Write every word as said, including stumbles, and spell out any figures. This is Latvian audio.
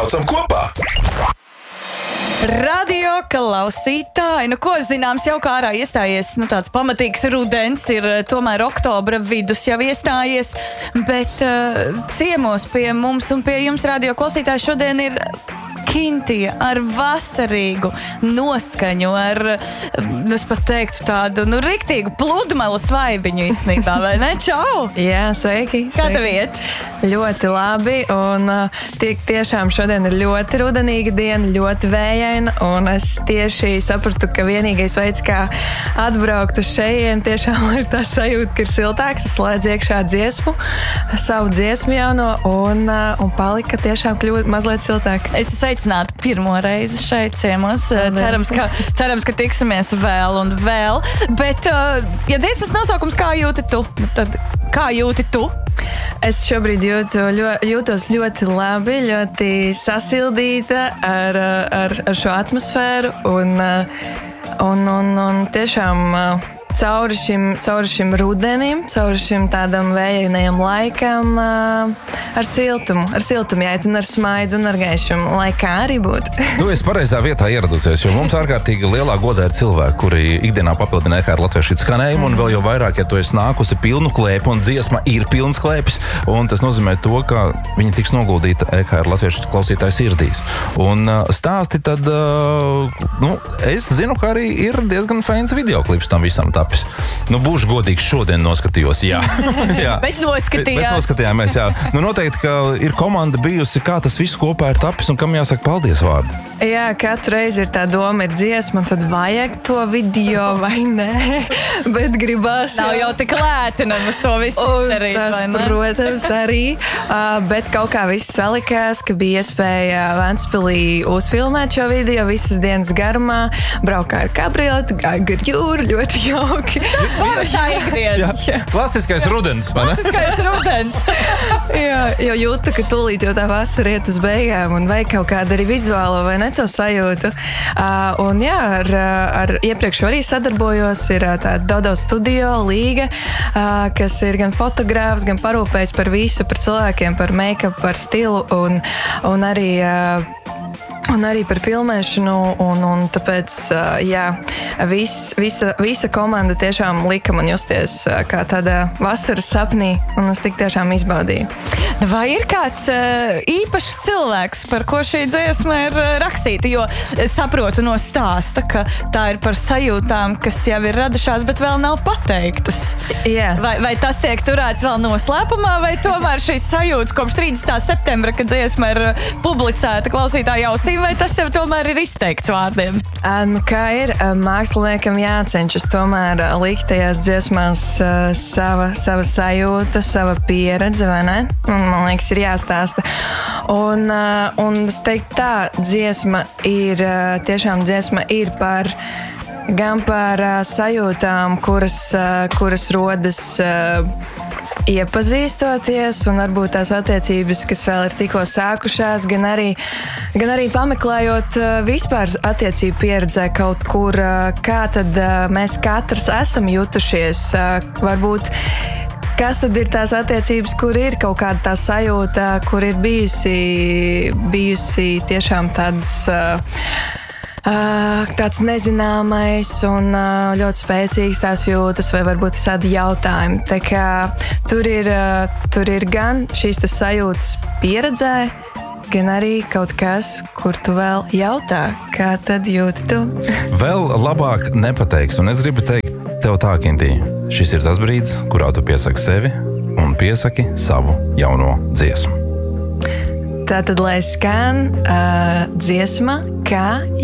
Braucam kopā! Radio klausītāji, nu ko zināms, jau kā ārā iestājies, nu tāds pamatīgs rudens, ir tomēr oktobra vidus jau iestājies, bet uh, ciemos pie mums un pie jums radio klausītāji šodien ir Kintija ar vasarīgu noskaņu, ar, nu es pat teiktu tādu, nu riktīgu pludmales vaibiņu īstenībā, vai ne? Čau! Jā, sveiki! Kā tev iet? Ļoti labi, un uh, tiek tiešām šodien ir ļoti rudenīga diena, ļoti vējaina, un es tieši sapratu, ka vienīgais veids, kā atbraukt uz šejien, tiešām ir tā sajūta, ka ir siltāks, es slēdzu iekšā dziesmu, savu dziesmu jauno, un, uh, un palika tiešām kļūt mazliet siltāk. Es sveicinātu pirmo reizi šeit ciemos, cerams, ka, cerams, ka tiksimies vēl un vēl, bet, uh, ja dziesmas nosaukums kā jūti tu, tad kā jūti tu? Es šobrīd jūtu, ļo, jūtos ļoti labi, ļoti sasildīta ar, ar, ar šo atmosfēru un, un, un, un tiešām cauri šim, cauri šim rudenim, cauri šim tādam vējainajam laikam ar siltumu, ar siltumu jāiet un ar smaidu un ar gaišumu, lai kā arī būtu. Tu esi pareizā vietā ieradusies, jo mums ārkārtīgi lielā godā ir cilvēki, kuri ikdienā papildina E K R latviešu skanējumu, mm. un vēl jau vairāk, ja tu esi nākusi pilnu klēpu, un dziesma ir pilns klēpis, un tas nozīmē to, ka viņa tiks noguldīta E K R latviešu klausītāju sirdīs. Un stāsti tad, nu, es zinu, ka arī ir diezgan fēns videoklips tam visam tapis. Nu, būšu godīgs, šodien noskatījos, jā. jā. Bet noskatījās. Bet, bet noskatījāmies, jā. Nu, noteikti, ka ir komanda bijusi, kā tas viss kopā ir tapis, un kam jāsaka paldies vārdu. Jā, katru reizi ir tā doma, ir dziesma, tad vajag to video vai nē, bet gribās. Nav jau tik lēti nemaz to visu izdarīt, tas, vai ne? Protams, arī, uh, bet kaut kā viss salikās, ka bija iespēja Ventspilī uzfilmēt šo video visas dienas garumā, braukā ar kabrioleti, gāja gar jūru, ļoti jauki. Pārsā ikdiena. Jā, klasiskais jā. Rudens, vai ne? Klasiskais rudens. Jā, jo jūtu, ka tūlīt jau tā vasara iet uz beigām un vajag kaut kāda arī vizuālo, vai ne, to sajūtu. Uh, un jā, ar, ar iepriekš arī sadarbojos, ir tā Dodo Studio, Līga, uh, kas ir gan fotogrāfs, gan parūpējis par visu, par cilvēkiem, par make-up, par stilu un, un arī... Uh, Un arī par filmēšanu, un, un tāpēc, jā, vis, visa, visa komanda tiešām lika man justies kā tādā vasaras sapnī, un es tik tiešām izbaudīju. Vai ir kāds uh, īpašs cilvēks, par ko šī dziesma ir uh, rakstīta? Jo es saprotu no stāsta, ka tā ir par sajūtām, kas jau ir radušās, bet vēl nav pateiktas. Jā. Vai, vai tas tiek turēts vēl noslēpumā, vai tomēr šīs sajūtas kopš trīsdesmitā septembra, kad dziesma ir publicēta klausītāju ausī, vai tas jau tomēr ir izteikts vārdiem? Nu, kā ir, māksliniekam jācenšas tomēr likt tajās dziesmās sava, sava sajūta, sava pieredze, vai ne? Un, man liekas, ir jāstāsta. Un, un es teiktu tā, dziesma ir, tiešām dziesma ir par, gan par sajūtām, kuras, kuras rodas iepazīstoties, un varbūt tās attiecības, kas vēl ir tikko sākušās, gan arī, gan arī pameklējot vispār attiecību pieredzē kaut kur, kā tad mēs katrs esam jutušies, varbūt kas tad ir tās attiecības, kur ir kaut kāda tā sajūta, kur ir bijusi, bijusi tiešām tāds... Uh, tāds nezināmais un uh, ļoti spēcīgs tās jūtas, vai varbūt tādi jautājumi. Tā kā tur ir, uh, tur ir gan šīs tas sajūtas pieredzē, gan arī kaut kas, kur tu vēl jautā, kā tad jūti tu. Vēl labāk nepateiks, un es gribu teikt tev tā, Kintī, šis ir tas brīdis, kurā tu piesaki sevi un piesaki savu jauno dziesmu. Tātad, lai skan uh, dziesma, kā